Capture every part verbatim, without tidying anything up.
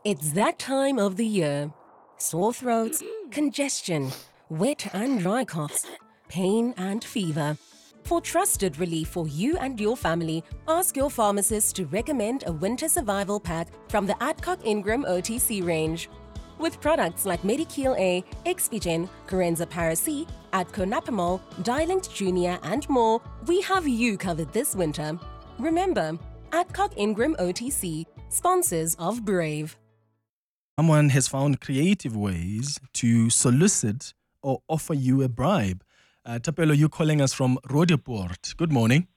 It's that time of the year. Sore throats, congestion, wet and dry coughs, pain and fever. For trusted relief for you and your family, ask your pharmacist to recommend a winter survival pack from the Adcock Ingram O T C range. With products like Medikeel A, Expigen, Corenza Paracy, Adco Napamol, Dialint Junior and more, we have you covered this winter. Remember, Adcock Ingram O T C, sponsors of Brave. Someone has found creative ways to solicit or offer you a bribe. Uh, Tapelo, you're calling us from Roodepoort. Good morning.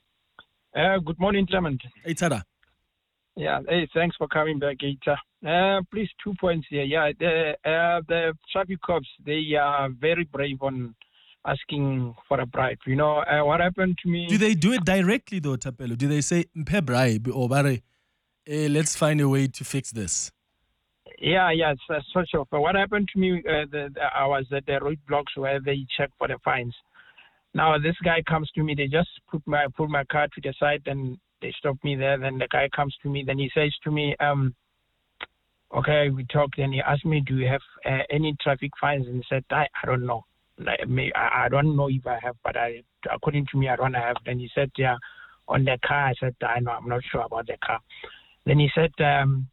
Uh, good morning, Clement. Hey, Tada. Yeah, hey, thanks for coming back, Ita. Uh, please, two points here. Yeah, the uh, the traffic cops, they are very brave on asking for a bribe. You know, uh, what happened to me... Do they do it directly, though, Tapelo? Do they say, mpe bribe, or bare, eh, let's find a way to fix this? Yeah, yeah, it's uh, sort of. But what happened to me, uh, the, the, I was at the roadblocks where they check for the fines. Now, this guy comes to me, they just put my put my car to the side and they stop me there. Then the guy comes to me, then he says to me, um, okay, we talked, and he asked me, do you have uh, any traffic fines? And he said, I, I don't know. Like, may, I, I don't know if I have, but I, according to me, I don't have. Then he said, yeah, on the car. I said, I know, I'm not sure about the car. Then he said, um,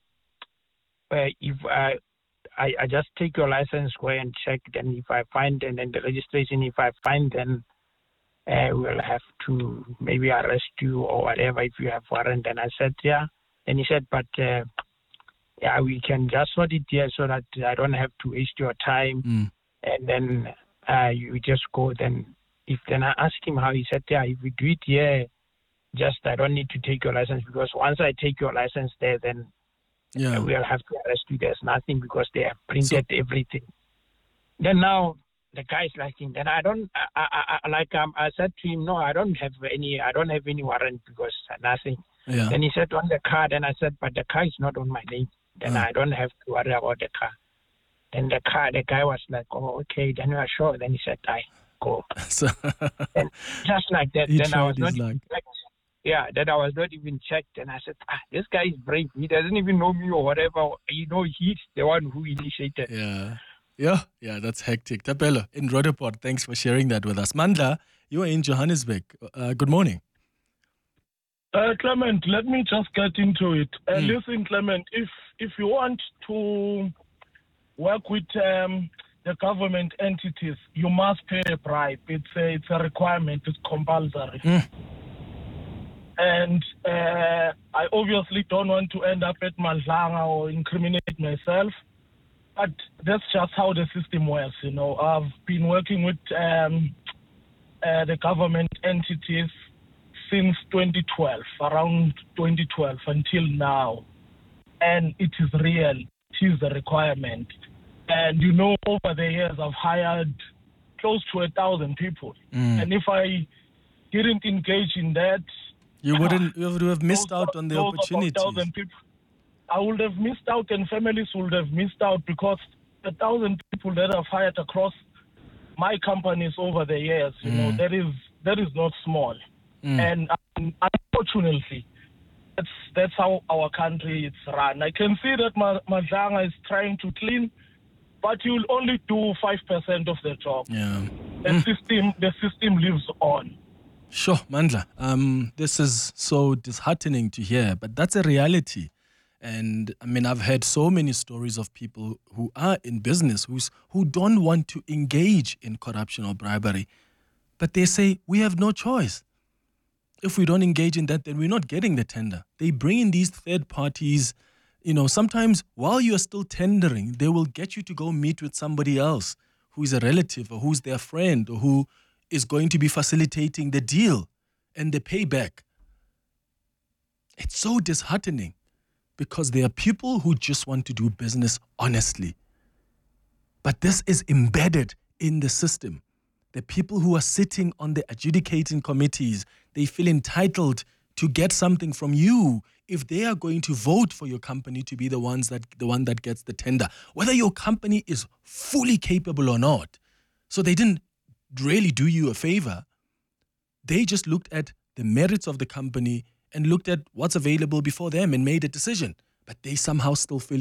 uh, if I, I, I just take your license, go and check, then if I find, and then the registration, if I find, then uh, we'll have to maybe arrest you or whatever if you have warrant. And I said, yeah. And he said, but uh, yeah, we can just sort it here so that I don't have to waste your time. Mm. And then uh, you just go. Then if then I asked him how, he said, yeah, if we do it here, just I don't need to take your license, because once I take your license there, then Yeah. uh, we'll have to arrest you. There's nothing because they have printed So- everything. Then now the guy is like, then I don't, I, I, I, like um, I said to him, no, I don't have any, I don't have any warrant because nothing. Yeah. Then he said on the car. Then I said, but the car is not on my name. Then Ah. I don't have to worry about the car. Then the car, the guy was like, oh, okay. Then we are sure. Then he said, I go. So And just like that. He then I tried was not his luck. even checked. Yeah, then I was not even checked. And I said, ah, this guy is brave. He doesn't even know me or whatever. You know, he's the one who initiated. Yeah. Yeah, yeah, that's hectic. Tapelo, in Roodepoort, thanks for sharing that with us. Mandla, you are in Johannesburg. Uh, good morning. Uh, Clement, let me just get into it. Uh, Mm. Listen, Clement, if if you want to work with um, the government entities, you must pay a bribe. It's a, it's a requirement. It's compulsory. Mm. And uh, I obviously don't want to end up at Madlanga or incriminate myself, but that's just how the system works. You know, I've been working with um, uh, the government entities since twenty twelve, around twenty twelve until now. And it is real. It is a requirement. And, you know, over the years, I've hired close to a thousand people. Mm. And if I didn't engage in that, You wouldn't, you would have missed those- out on the those about opportunities. thousand people, I would have missed out, and families would have missed out, because the thousand people that I've hired across my companies over the years, you know, Mm. that is that is not small. Mm. And um, unfortunately, that's that's how our country is run. I can see that Ma- Madlanga is trying to clean, but you'll only do five percent of the job. Yeah. The system the system lives on. Sure, Mandla. Um, this is so disheartening to hear, but that's a reality. And I mean, I've heard so many stories of people who are in business who's, who don't want to engage in corruption or bribery, but they say, we have no choice. If we don't engage in that, then we're not getting the tender. They bring in these third parties. You know, sometimes while you're still tendering, they will get you to go meet with somebody else who is a relative or who's their friend or who is going to be facilitating the deal and the payback. It's so disheartening because there are people who just want to do business honestly. But this is embedded in the system. The people who are sitting on the adjudicating committees, they feel entitled to get something from you if they are going to vote for your company to be the ones that the one that gets the tender, whether your company is fully capable or not. So they didn't really do you a favor. They just looked at the merits of the company and looked at what's available before them and made a decision. But they somehow still feel